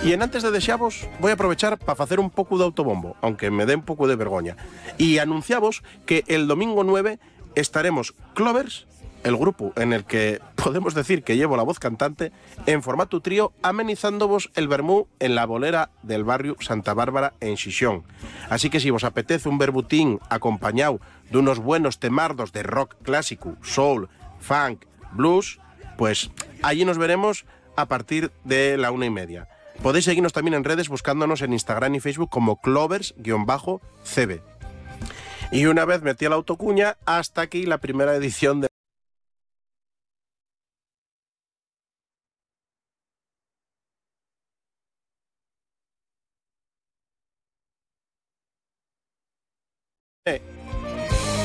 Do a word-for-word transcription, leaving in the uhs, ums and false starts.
Y en antes de deixavos, voy a aprovechar para hacer un poco de autobombo, aunque me dé un poco de vergoña. Y anunciamos que el domingo nueve estaremos Clovers, el grupo en el que podemos decir que llevo la voz cantante, en formato trío, amenizándoos el vermú en la bolera del barrio Santa Bárbara en Xixón. Así que si vos apetece un verbutín acompañado de unos buenos temardos de rock clásico, soul, funk, blues, pues allí nos veremos a partir de la una y media. Podéis seguirnos también en redes buscándonos en Instagram y Facebook como Clovers-C B. Y una vez metí la autocuña, hasta aquí la primera edición de